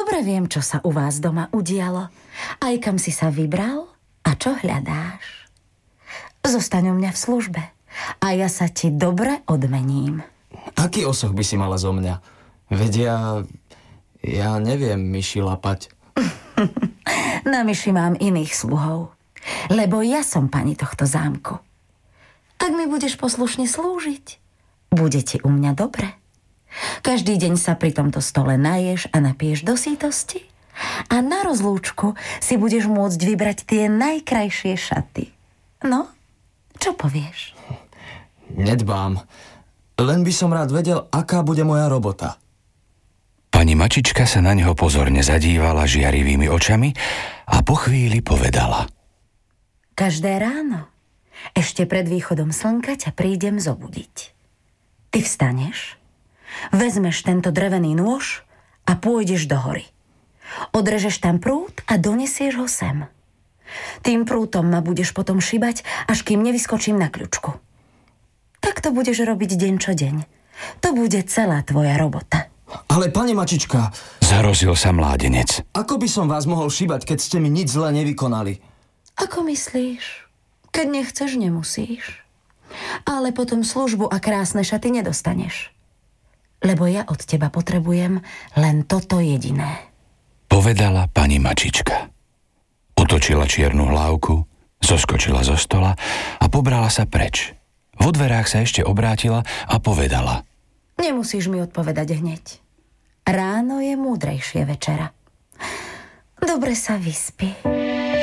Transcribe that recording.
Dobre viem, čo sa u vás doma udialo, aj kam si sa vybral a čo hľadáš. Zostaň u mňa v službe a ja sa ti dobre odmením. Aký osoch by si mala zo mňa? Veď ja neviem myši lapať. Na myši mám iných sluhov, lebo ja som pani tohto zámku. Ak mi budeš poslušne slúžiť, bude ti u mňa dobre. Každý deň sa pri tomto stole naješ a napiješ do sítosti a na rozlúčku si budeš môcť vybrať tie najkrajšie šaty. No, čo povieš? Nedbám. Len by som rád vedel, aká bude moja robota. Pani Mačička sa na neho pozorne zadívala žiarivými očami a po chvíli povedala. Každé ráno, ešte pred východom slnka ťa prídem zobudiť. Ty vstaneš, vezmeš tento drevený nôž a pôjdeš do hory. Odrežeš tam prút a donesieš ho sem. Tým prútom ma budeš potom šibať, až kým nevyskočím na kľučku. Tak to budeš robiť deň čo deň. To bude celá tvoja robota. Ale pani Mačička... Zarozil sa mládenec. Ako by som vás mohol šibať, keď ste mi nič zle nevykonali? Ako myslíš? Keď nechceš, nemusíš. Ale potom službu a krásne šaty nedostaneš. Lebo ja od teba potrebujem len toto jediné. Povedala pani Mačička. Otočila čiernu hlávku, zoskočila zo stola a pobrala sa preč. Vo dverách sa ešte obrátila a povedala. Nemusíš mi odpovedať hneď. Ráno je múdrejšie večera. Dobre sa vyspí.